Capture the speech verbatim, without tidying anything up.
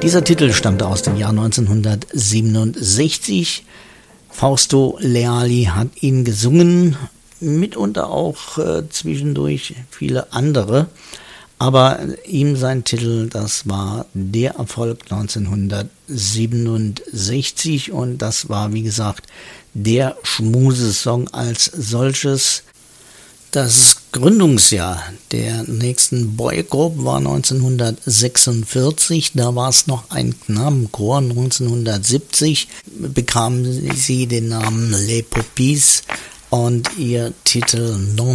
Dieser Titel stammte aus dem Jahr neunzehnhundertsiebenundsechzig. Fausto Leali hat ihn gesungen, mitunter auch äh, zwischendurch viele andere. Aber ihm sein Titel, das war der Erfolg neunzehnhundertsiebenundsechzig und das war, wie gesagt, der Schmusesong als solches. Das Gründungsjahr der nächsten Boygroup war neunzehnhundertsechsundvierzig, da war es noch ein Knabenchor. neunzehnhundertsiebzig bekamen sie den Namen Les Poppies und ihr Titel Non